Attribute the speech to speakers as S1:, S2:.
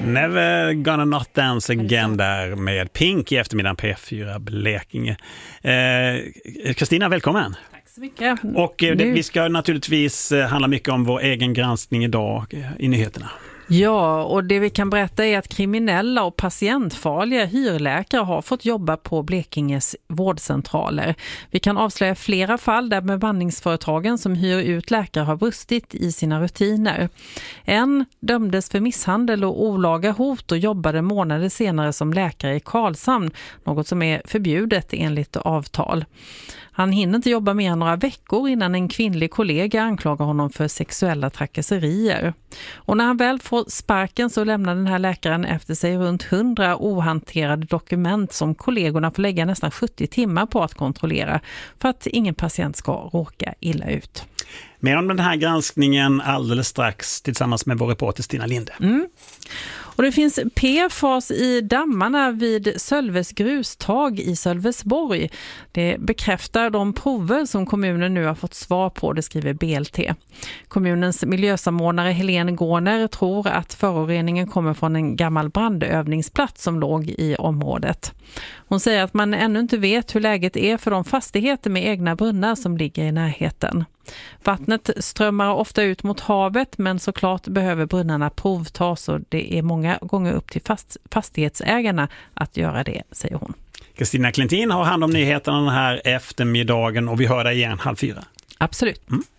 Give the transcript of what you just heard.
S1: Never gonna not dance again där med Pink i eftermiddagen P4 Blekinge. Kristina, välkommen.
S2: Tack så mycket.
S1: Och vi ska naturligtvis handla mycket om vår egen granskning idag i nyheterna.
S2: Ja, och det vi kan berätta är att kriminella och patientfarliga hyrläkare har fått jobba på Blekinges vårdcentraler. Vi kan avslöja flera fall där bemanningsföretagen som hyr ut läkare har brustit i sina rutiner. En dömdes för misshandel och olaga hot och jobbade månader senare som läkare i Karlshamn, något som är förbjudet enligt avtal. Han hinner inte jobba mer än några veckor innan en kvinnlig kollega anklagar honom för sexuella trakasserier. Och när han väl får sparken så lämnar den här läkaren efter sig runt 100 ohanterade dokument som kollegorna får lägga nästan 70 timmar på att kontrollera för att ingen patient ska råka illa ut.
S1: Mer om den här granskningen alldeles strax tillsammans med vår reporter Stina Linde.
S2: Och det finns PFAS i dammarna vid Sölves grustag i Sölvesborg. Det bekräftar de prover som kommunen nu har fått svar på, det skriver BLT. Kommunens miljösamordnare Helene Gårner tror att föroreningen kommer från en gammal brandövningsplats som låg i området. Hon säger att man ännu inte vet hur läget är för de fastigheter med egna brunnar som ligger i närheten. Vattnet strömmar ofta ut mot havet, men såklart behöver brunnarna provtas och det är många gånger upp till fastighetsägarna att göra det, säger hon.
S1: Kristina Klentin har hand om nyheterna den här eftermiddagen och vi hör dig igen 3:30.
S2: Absolut.